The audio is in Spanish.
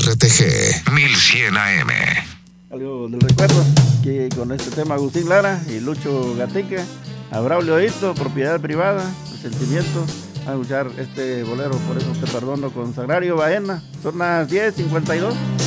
XRTG 1100 AM. Algo del recuerdo, que con este tema Agustín Lara y Lucho Gatica, a Braulio Hito, Propiedad Privada, El Sentimiento, a escuchar este bolero, Por eso te perdono, con Sagrario Baena. Son las 10:52.